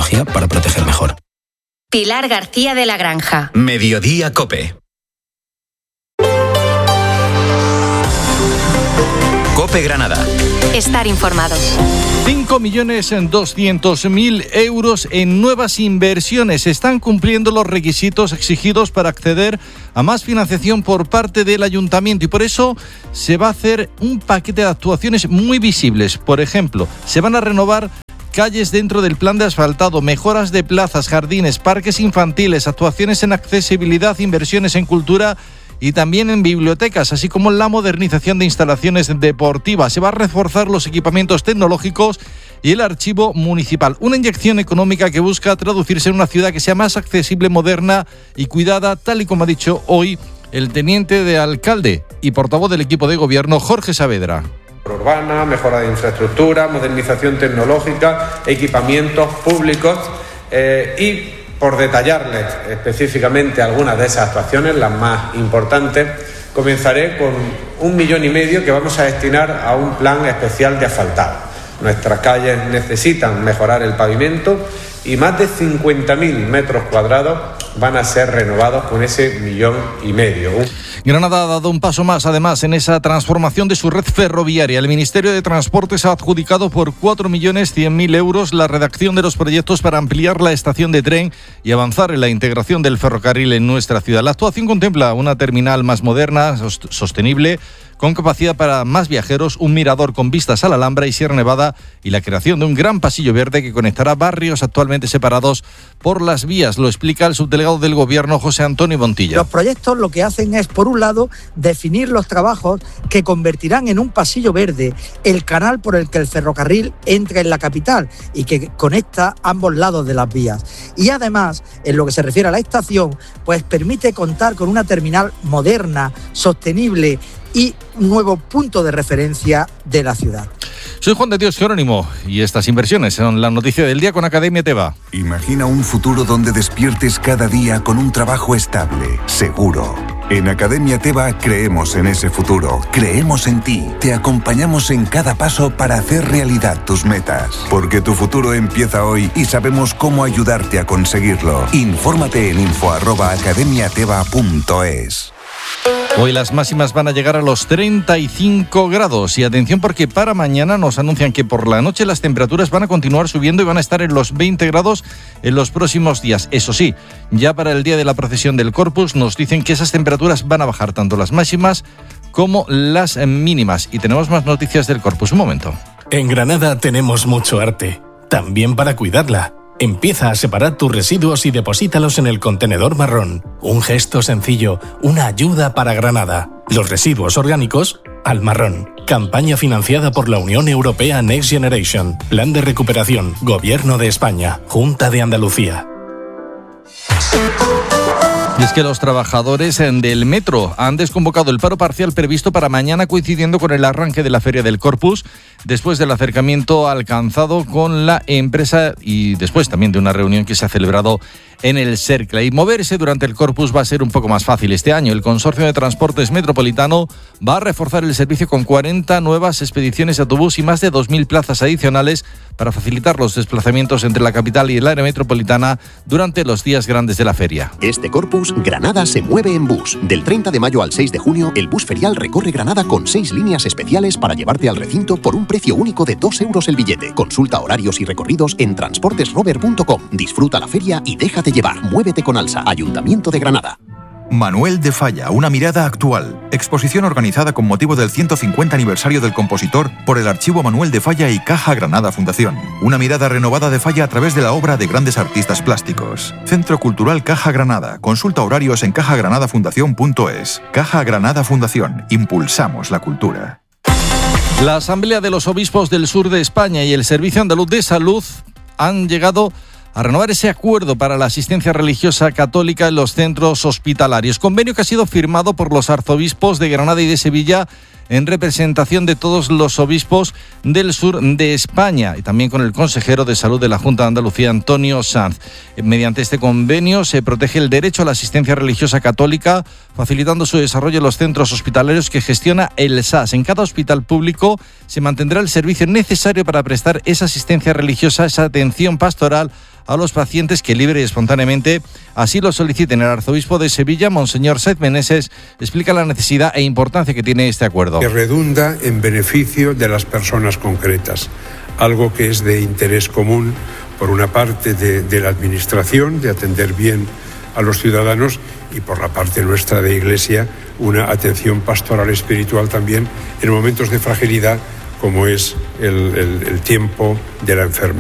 tecnología para proteger mejor. Pilar García de la Granja. Mediodía COPE. COPE Granada. Estar informado. 5.200.000 euros en nuevas inversiones. Están cumpliendo los requisitos exigidos para acceder a más financiación por parte del ayuntamiento y por eso se va a hacer un paquete de actuaciones muy visibles. Por ejemplo, se van a renovar calles dentro del plan de asfaltado, mejoras de plazas, jardines, parques infantiles, actuaciones en accesibilidad, inversiones en cultura y también en bibliotecas, así como la modernización de instalaciones deportivas. Se va a reforzar los equipamientos tecnológicos y el archivo municipal. Una inyección económica que busca traducirse en una ciudad que sea más accesible, moderna y cuidada, tal y como ha dicho hoy el teniente de alcalde y portavoz del equipo de gobierno, Jorge Saavedra. Urbana, mejora de infraestructura, modernización tecnológica, equipamientos públicos y por detallarles específicamente algunas de esas actuaciones, las más importantes, comenzaré con 1,5 millones que vamos a destinar a un plan especial de asfaltado. Nuestras calles necesitan mejorar el pavimento y más de 50.000 metros cuadrados van a ser renovados con ese 1,5 millones. Granada ha dado un paso más, además, en esa transformación de su red ferroviaria. El Ministerio de Transportes ha adjudicado por 4.100.000 euros la redacción de los proyectos para ampliar la estación de tren y avanzar en la integración del ferrocarril en nuestra ciudad. La actuación contempla una terminal más moderna, sostenible, con capacidad para más viajeros, un mirador con vistas a la Alhambra y Sierra Nevada y la creación de un gran pasillo verde que conectará barrios actualmente separados por las vías. Lo explica el subdelegado del Gobierno, José Antonio Montilla. Los proyectos lo que hacen es, por un lado, definir los trabajos que convertirán en un pasillo verde el canal por el que el ferrocarril entra en la capital y que conecta ambos lados de las vías. Y además, en lo que se refiere a la estación, pues permite contar con una terminal moderna, sostenible y un nuevo punto de referencia de la ciudad. Soy Juan de Dios Jerónimo y estas inversiones son la noticia del día con Academia Teva. Imagina un futuro donde despiertes cada día con un trabajo estable, seguro. En Academia Teva creemos en ese futuro, creemos en ti, te acompañamos en cada paso para hacer realidad tus metas. Porque tu futuro empieza hoy y sabemos cómo ayudarte a conseguirlo. Infórmate en info@academiateva.es. Hoy las máximas van a llegar a los 35 grados y atención porque para mañana nos anuncian que por la noche las temperaturas van a continuar subiendo y van a estar en los 20 grados en los próximos días. Eso sí, ya para el día de la procesión del Corpus nos dicen que esas temperaturas van a bajar tanto las máximas como las mínimas. Y tenemos más noticias del Corpus. Un momento. En Granada tenemos mucho arte, también para cuidarla. Empieza a separar tus residuos y deposítalos en el contenedor marrón. Un gesto sencillo, una ayuda para Granada. Los residuos orgánicos al marrón. Campaña financiada por la Unión Europea Next Generation. Plan de recuperación. Gobierno de España. Junta de Andalucía. Y es que los trabajadores del metro han desconvocado el paro parcial previsto para mañana, coincidiendo con el arranque de la Feria del Corpus, después del acercamiento alcanzado con la empresa y después también de una reunión que se ha celebrado en el Cercle. Y moverse durante el Corpus va a ser un poco más fácil. Este año el Consorcio de Transportes Metropolitano va a reforzar el servicio con 40 nuevas expediciones de autobús y más de 2.000 plazas adicionales para facilitar los desplazamientos entre la capital y el área metropolitana durante los días grandes de la feria. Este Corpus, Granada se mueve en bus. Del 30 de mayo al 6 de junio, el bus ferial recorre Granada con 6 líneas especiales para llevarte al recinto por un precio único de 2 euros el billete. Consulta horarios y recorridos en transportesrover.com. Disfruta la feria y déjate llevar. Muévete con Alsa, Ayuntamiento de Granada. Manuel de Falla, una mirada actual. Exposición organizada con motivo del 150 aniversario del compositor por el Archivo Manuel de Falla y Caja Granada Fundación. Una mirada renovada de Falla a través de la obra de grandes artistas plásticos. Centro Cultural Caja Granada. Consulta horarios en cajagranadafundación.es. Caja Granada Fundación. Impulsamos la cultura. La Asamblea de los Obispos del Sur de España y el Servicio Andaluz de Salud han llegado a renovar ese acuerdo para la asistencia religiosa católica en los centros hospitalarios. Convenio que ha sido firmado por los arzobispos de Granada y de Sevilla en representación de todos los obispos del sur de España y también con el consejero de Salud de la Junta de Andalucía, Antonio Sanz. Mediante este convenio se protege el derecho a la asistencia religiosa católica, facilitando su desarrollo en los centros hospitalarios que gestiona el SAS. En cada hospital público se mantendrá el servicio necesario para prestar esa asistencia religiosa, esa atención pastoral a los pacientes que libre y espontáneamente así lo soliciten. El arzobispo de Sevilla, Monseñor Sáenz Meneses, explica la necesidad e importancia que tiene este acuerdo. Que redunda en beneficio de las personas concretas, algo que es de interés común por una parte de la Administración, de atender bien a los ciudadanos, y por la parte nuestra de Iglesia, una atención pastoral espiritual también en momentos de fragilidad como es el tiempo de la enfermedad.